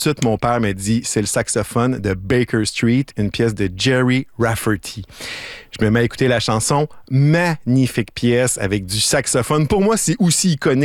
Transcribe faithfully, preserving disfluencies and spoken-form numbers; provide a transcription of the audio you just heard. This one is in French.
suite, mon père m'a dit, c'est le saxophone de Baker Street, une pièce de Jerry Rafferty. Je me mets à écouter la chanson, magnifique pièce avec du saxophone. Pour moi, c'est aussi iconique